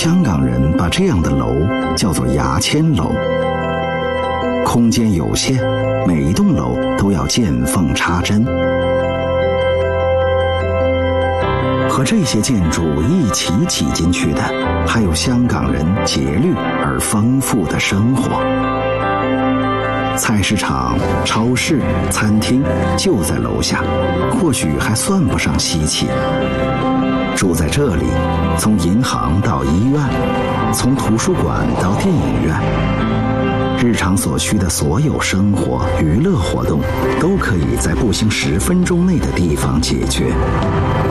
香港人把这样的楼叫做牙签楼。空间有限，每一栋楼都要见缝插针。和这些建筑一起挤进去的，还有香港人节律而丰富的生活。菜市场、超市、餐厅就在楼下，或许还算不上稀奇。住在这里，从银行到医院，从图书馆到电影院，日常所需的所有生活、娱乐活动，都可以在步行10分钟内的地方解决。